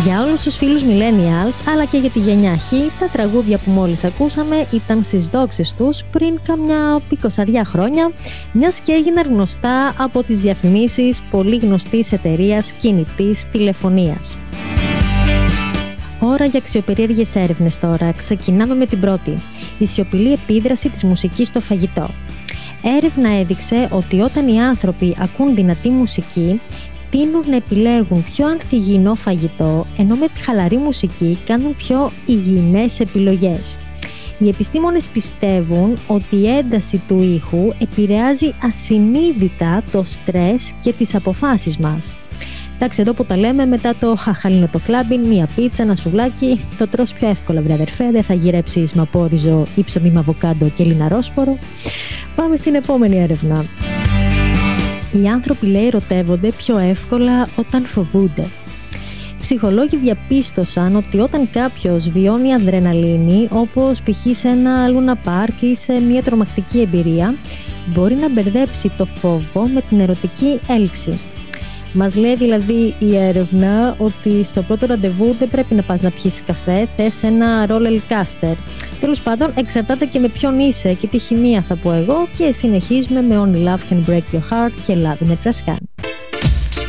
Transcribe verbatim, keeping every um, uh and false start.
Για όλους τους φίλους millennials, αλλά και για τη γενιά Χ, τα τραγούδια που μόλις ακούσαμε ήταν στις δόξες τους πριν καμιά πικοσαριά χρόνια, μιας και έγιναν γνωστά από τις διαφημίσεις πολύ γνωστής εταιρείας κινητής τηλεφωνίας. Ώρα για αξιοπερίεργες έρευνες τώρα. Ξεκινάμε με την πρώτη. Η σιωπηλή επίδραση της μουσικής στο φαγητό. Έρευνα έδειξε ότι όταν οι άνθρωποι ακούν δυνατή μουσική, τείνουν να επιλέγουν πιο ανθυγιεινό φαγητό, ενώ με τη χαλαρή μουσική κάνουν πιο υγιεινές επιλογές. Οι επιστήμονες πιστεύουν ότι η ένταση του ήχου επηρεάζει ασυνείδητα το στρες και τις αποφάσεις μας. Εντάξει, εδώ που τα λέμε, μετά το χαχαλίνο το κλάμπιν, μία πίτσα, ένα σουβλάκι, το τρως πιο εύκολα, βρε αδερφέ, δεν θα γυρέψεις μαπόριζο ή ψωμί με αβοκάντο και λιναρόσπορο. Πάμε στην επόμενη έρευνα. Οι άνθρωποι, λέει, ερωτεύονται πιο εύκολα όταν φοβούνται. Ψυχολόγοι διαπίστωσαν ότι όταν κάποιος βιώνει αδρεναλίνη, όπως π.χ. σε ένα λούνα πάρκ ή σε μια τρομακτική εμπειρία, μπορεί να μπερδέψει το φόβο με την ερωτική έλξη. Μας λέει δηλαδή η έρευνα ότι στο πρώτο ραντεβού δεν πρέπει να πας να πιεις καφέ, θες ένα roller coaster. Τέλος πάντων, εξαρτάται και με ποιον είσαι και τι χημεία θα πω εγώ, και συνεχίζουμε με Only Love Can Break Your Heart και Love in a Trascan.